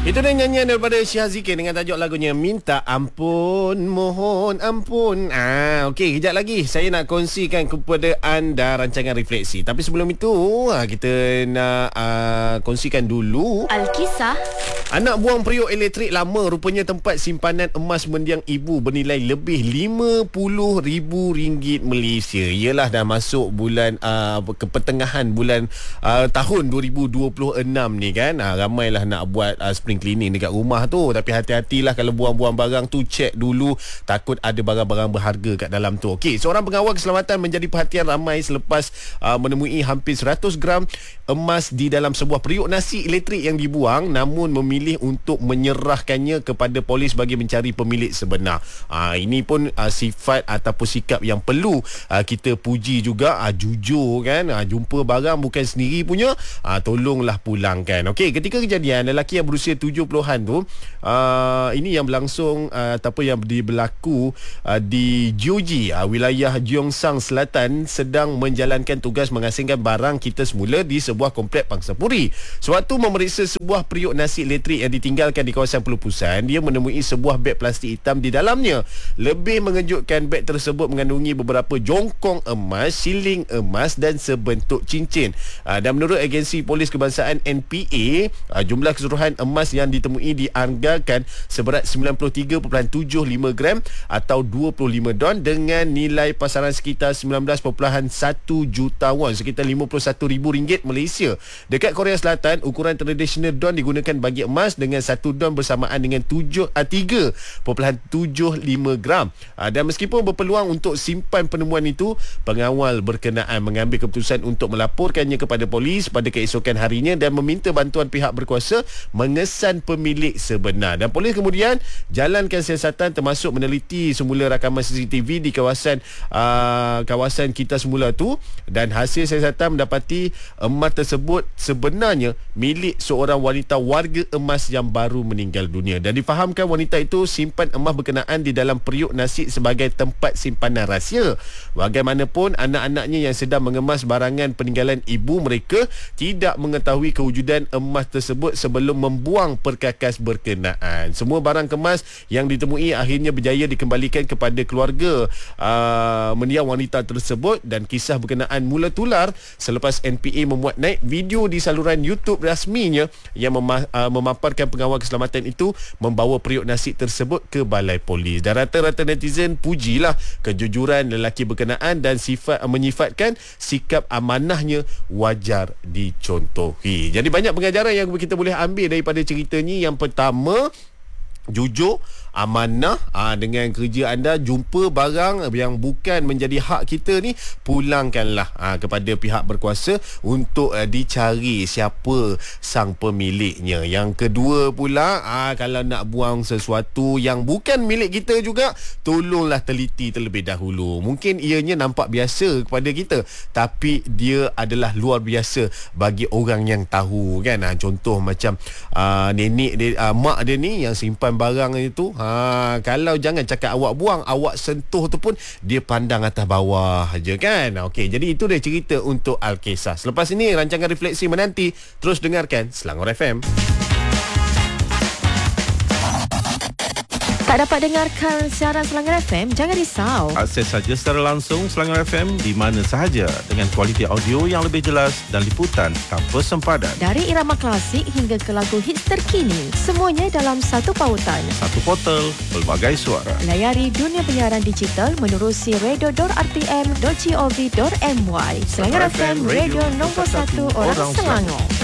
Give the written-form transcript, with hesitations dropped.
Itu dia nyanyian daripada Syah Zikir dengan tajuk lagunya Minta Ampun, Mohon Ampun. Okey, kejap lagi saya nak kongsikan kepada anda rancangan refleksi. Tapi sebelum itu, kita nak kongsikan dulu Alkisah. Anak buang periuk elektrik lama rupanya tempat simpanan emas mendiang ibu bernilai lebih RM50,000 Malaysia. Iyalah dah masuk bulan ke pertengahan bulan tahun 2026 ni kan. Ramailah nak buat spring cleaning dekat rumah tu. Tapi hati-hatilah kalau buang-buang barang tu, cek dulu, takut ada barang-barang berharga kat dalam tu. Okey, seorang pengawal keselamatan menjadi perhatian ramai selepas menemui hampir 100 gram emas di dalam sebuah periuk nasi elektrik yang dibuang, namun memilih untuk menyerahkannya kepada polis bagi mencari pemilik sebenar. Ini pun sifat ataupun sikap yang perlu kita puji juga. Jujur kan, jumpa barang bukan sendiri punya, tolonglah pulangkan. Okey, ketika kejadian, lelaki yang berusia 70-an tu, ini yang berlangsung ataupun yang berlaku di Jiuji, wilayah Gyeongsang Selatan, sedang menjalankan tugas mengasingkan barang kita semula di sebuah komplek pangsapuri. Sewaktu memeriksa sebuah periuk nasi elektrik yang ditinggalkan di kawasan pelupusan, dia menemui sebuah beg plastik hitam di dalamnya. Lebih mengejutkan, beg tersebut mengandungi beberapa jongkong emas, siling emas dan sebentuk cincin. Dan menurut agensi polis kebangsaan NPA, jumlah keseluruhan emas yang ditemui dianggarkan seberat 93.75 gram atau 25 don dengan nilai pasaran sekitar 19.1 juta won, sekitar RM51,000 Malaysia. Dekat Korea Selatan, ukuran tradisional don digunakan bagi emas dengan 1 don bersamaan dengan 3.75 gram. Dan meskipun berpeluang untuk simpan penemuan itu, pengawal berkenaan mengambil keputusan untuk melaporkannya kepada polis pada keesokan harinya dan meminta bantuan pihak berkuasa mengesan pemilik sebenar. Dan polis kemudian jalankan siasatan termasuk meneliti semula rakaman CCTV di kawasan kita semula tu, dan hasil siasatan mendapati emas tersebut sebenarnya milik seorang wanita warga emas yang baru meninggal dunia, dan difahamkan wanita itu simpan emas berkenaan di dalam periuk nasi sebagai tempat simpanan rahsia. Bagaimanapun, anak-anaknya yang sedang mengemas barangan peninggalan ibu mereka tidak mengetahui kewujudan emas tersebut sebelum membuang perkakas berkenaan. Semua barang kemas yang ditemui akhirnya berjaya dikembalikan kepada keluarga mendiang wanita tersebut, dan kisah berkenaan mula tular selepas NPA memuat naik video di saluran YouTube rasminya yang memaparkan pengawal keselamatan itu membawa periuk nasi tersebut ke balai polis. Dan rata-rata netizen pujilah kejujuran lelaki berkenaan dan menyifatkan sikap amanahnya wajar dicontohi. Jadi banyak pengajaran yang kita boleh ambil daripada cerita ni. Yang pertama, jujur, amanah dengan kerja anda. Jumpa barang yang bukan menjadi hak kita ni, pulangkanlah kepada pihak berkuasa untuk dicari siapa sang pemiliknya. Yang kedua pula, kalau nak buang sesuatu yang bukan milik kita juga, tolonglah teliti terlebih dahulu. Mungkin ianya nampak biasa kepada kita, tapi dia adalah luar biasa bagi orang yang tahu kan. Contoh macam nenek dia, mak dia ni yang simpan barang itu, kalau jangan cakap awak buang, awak sentuh tu pun dia pandang atas bawah je kan. Okey, jadi itu dia cerita untuk Alkisah. Selepas ini rancangan refleksi menanti. Terus dengarkan Selangor FM. Tak dapat dengarkan siaran Selangor FM? Jangan risau. Akses saja secara langsung Selangor FM di mana sahaja dengan kualiti audio yang lebih jelas dan liputan tanpa sempadan. Dari irama klasik hingga ke lagu hits terkini, semuanya dalam satu pautan. Satu portal, pelbagai suara. Layari dunia penyiaran digital menerusi radio.rtm.gov.my. Selangor FM, radio nombor 1 orang Selangor.